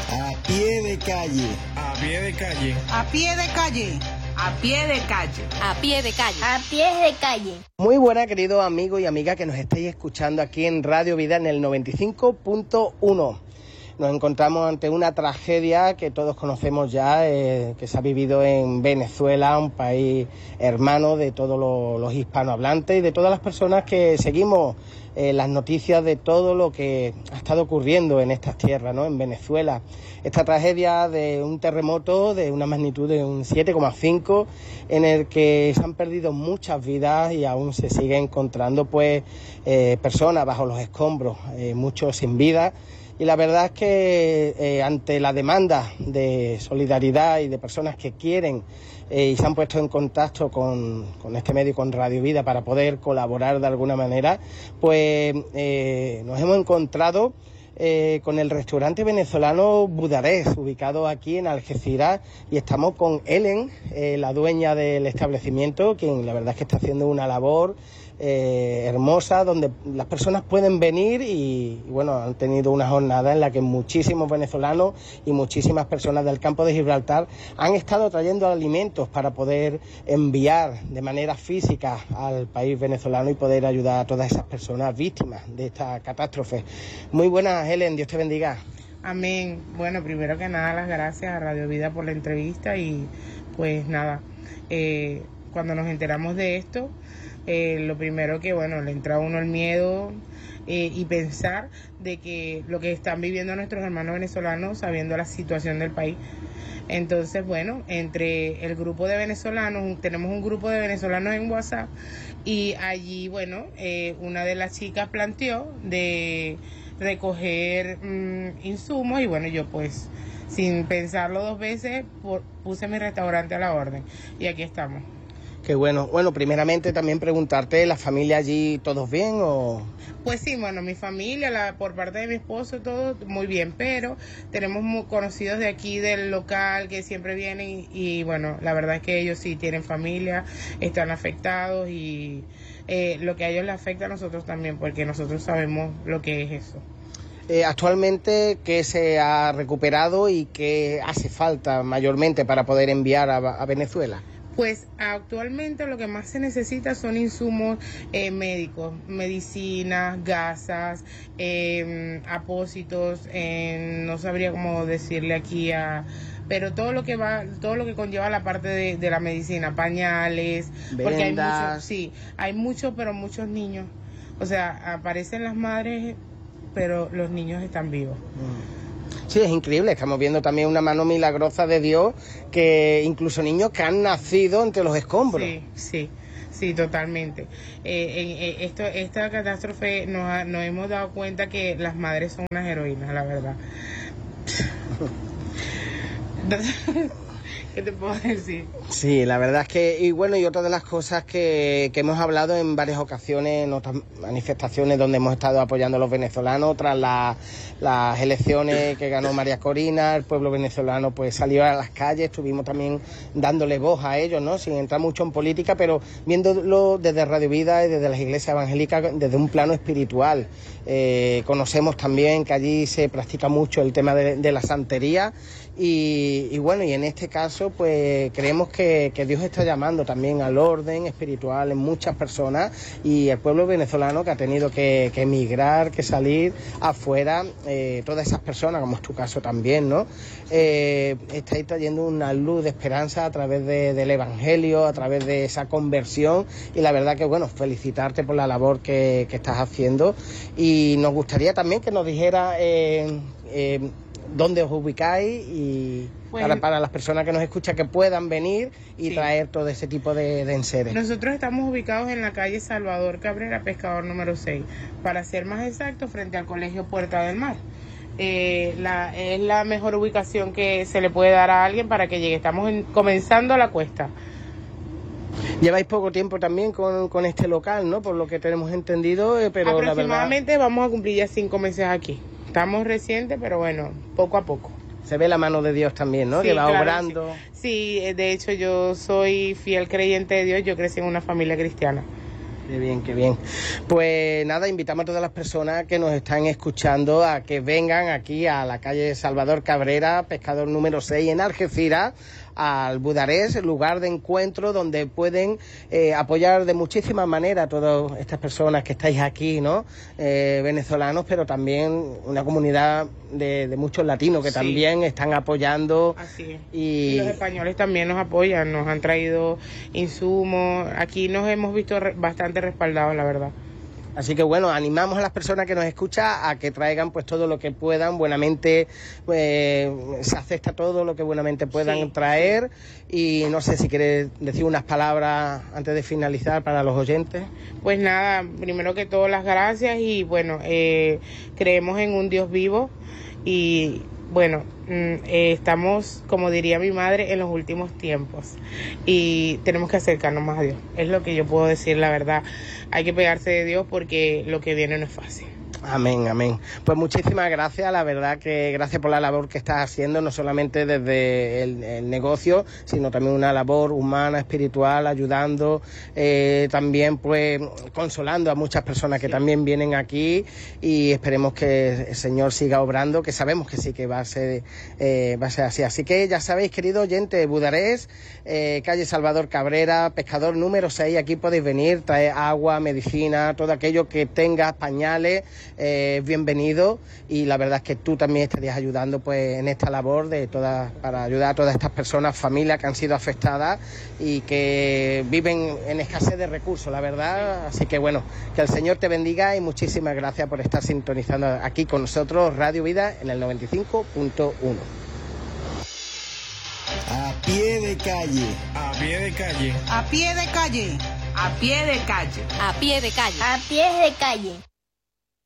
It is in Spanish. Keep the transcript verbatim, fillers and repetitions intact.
A pie de calle. A pie de calle. A pie de calle. A pie de calle. A pie de calle. A pie de calle. Muy buenas, queridos amigos y amigas que nos estéis escuchando aquí en Radio Vida en el noventa y cinco punto uno. Nos encontramos ante una tragedia que todos conocemos ya, eh, que se ha vivido en Venezuela, un país hermano de todos los, los hispanohablantes y de todas las personas que seguimos eh, las noticias de todo lo que ha estado ocurriendo en estas tierras, ¿no? En Venezuela. Esta tragedia de un terremoto de una magnitud de un siete coma cinco, en el que se han perdido muchas vidas y aún se sigue encontrando pues eh, personas bajo los escombros, eh, muchos sin vida. Y la verdad es que eh, ante la demanda de solidaridad y de personas que quieren eh, y se han puesto en contacto con, con este medio, con Radio Vida, para poder colaborar de alguna manera, pues eh, nos hemos encontrado eh, con el restaurante venezolano Budarest, ubicado aquí en Algeciras, y estamos con Helen, eh, la dueña del establecimiento, quien la verdad es que está haciendo una labor Eh, hermosa, donde las personas pueden venir y, y bueno, han tenido una jornada en la que muchísimos venezolanos y muchísimas personas del campo de Gibraltar han estado trayendo alimentos para poder enviar de manera física al país venezolano y poder ayudar a todas esas personas víctimas de esta catástrofe. Muy buenas, Helen, Dios te bendiga. Amén. Bueno, primero que nada, las gracias a Radio Vida por la entrevista y pues nada, eh, cuando nos enteramos de esto, Eh, lo primero que, bueno, le entra a uno el miedo eh, y pensar de que lo que están viviendo nuestros hermanos venezolanos, sabiendo la situación del país. Entonces, bueno, entre el grupo de venezolanos, tenemos un grupo de venezolanos en WhatsApp y allí, bueno, eh, una de las chicas planteó de recoger mmm, insumos y bueno, yo pues, sin pensarlo dos veces, por, puse mi restaurante a la orden y aquí estamos. Qué bueno. Bueno, primeramente también preguntarte, ¿la familia allí todos bien o...? Pues sí, bueno, mi familia, la, por parte de mi esposo, todo muy bien, pero tenemos muy conocidos de aquí del local que siempre vienen y, y bueno, la verdad es que ellos sí tienen familia, están afectados y eh, lo que a ellos les afecta a nosotros también, porque nosotros sabemos lo que es eso. Eh, actualmente, ¿qué se ha recuperado y qué hace falta mayormente para poder enviar a, a Venezuela? Pues actualmente lo que más se necesita son insumos eh, médicos, medicinas, gasas, eh, apósitos, eh, no sabría cómo decirle aquí a... pero todo lo que va, todo lo que conlleva la parte de, de la medicina, pañales, vendas. Porque hay muchos, sí, hay muchos, pero muchos niños. O sea, aparecen las madres, pero los niños están vivos. Mm. Sí, es increíble, estamos viendo también una mano milagrosa de Dios, que incluso niños que han nacido entre los escombros. Sí, sí, sí, totalmente. Eh, eh, esto, esta catástrofe nos, ha, nos hemos dado cuenta que las madres son unas heroínas, la verdad. ¿Qué te puedo decir? Sí, la verdad es que, y bueno, y otra de las cosas que, que hemos hablado en varias ocasiones, en otras manifestaciones donde hemos estado apoyando a los venezolanos, tras la, las elecciones que ganó María Corina, el pueblo venezolano pues salió a las calles, estuvimos también dándole voz a ellos, ¿no? Sin entrar mucho en política, pero viéndolo desde Radio Vida y desde las iglesias evangélicas, desde un plano espiritual. Eh, conocemos también que allí se practica mucho el tema de, de la santería. Y, y bueno, y en este caso pues creemos que, que Dios está llamando también al orden espiritual en muchas personas, y el pueblo venezolano que ha tenido que, que emigrar, que salir afuera, eh, todas esas personas, como es tu caso también, ¿no? Eh, estáis trayendo una luz de esperanza a través de, del Evangelio, a través de esa conversión, y la verdad que bueno, felicitarte por la labor que, que estás haciendo, y nos gustaría también que nos dijera eh, eh, dónde os ubicáis y pues, para, para las personas que nos escuchan que puedan venir y sí, traer todo ese tipo de, de enseres. Nosotros estamos ubicados en la calle Salvador Cabrera, Pescador número seis, para ser más exacto, frente al Colegio Puerta del Mar. Eh, la, es la mejor ubicación que se le puede dar a alguien para que llegue. Estamos en, comenzando la cuesta. Lleváis poco tiempo también con, con este local, ¿no? Por lo que tenemos entendido, eh, pero aproximadamente la verdad... vamos a cumplir ya cinco meses aquí. Estamos recientes, pero bueno, poco a poco. Se ve la mano de Dios también, ¿no? Sí, que va claro, obrando. Sí. sí, de hecho yo soy fiel creyente de Dios, yo crecí en una familia cristiana. Qué bien, qué bien. Pues nada, invitamos a todas las personas que nos están escuchando a que vengan aquí a la calle Salvador Cabrera, pescador número seis en Algeciras, al Budarés, lugar de encuentro donde pueden eh, apoyar de muchísimas maneras a todas estas personas que estáis aquí, ¿no? Eh, venezolanos, pero también una comunidad de, de muchos latinos que sí. también están apoyando. Así es. Y... y los españoles también nos apoyan, nos han traído insumos. Aquí nos hemos visto re- bastante respaldados, la verdad. Así que bueno, animamos a las personas que nos escuchan a que traigan pues todo lo que puedan, buenamente eh, se acepta todo lo que buenamente puedan sí, traer sí. Y no sé si quieres decir unas palabras antes de finalizar para los oyentes. Pues nada, primero que todo las gracias y bueno, eh, creemos en un Dios vivo y bueno, eh, estamos, como diría mi madre, en los últimos tiempos y tenemos que acercarnos más a Dios. Es lo que yo puedo decir, la verdad. Hay que pegarse de Dios porque lo que viene no es fácil. Amén, amén. Pues muchísimas gracias, la verdad que gracias por la labor que estás haciendo, no solamente desde el, el negocio, sino también una labor humana, espiritual, ayudando, eh, también pues consolando a muchas personas que sí. también vienen aquí y esperemos que el Señor siga obrando, que sabemos que sí que va a ser, eh, va a ser así. Así que ya sabéis, querido oyente, Budarés, eh, calle Salvador Cabrera, pescador número seis, aquí podéis venir, traer agua, medicina, todo aquello que tengas, pañales. Eh, bienvenido y la verdad es que tú también estarías ayudando pues en esta labor de todas para ayudar a todas estas personas, familias que han sido afectadas y que viven en escasez de recursos, la verdad. Así que bueno, que el Señor te bendiga y muchísimas gracias por estar sintonizando aquí con nosotros Radio Vida en el noventa y cinco punto uno. A pie de calle. A pie de calle. A pie de calle. A pie de calle. A pie de calle. A pie de calle.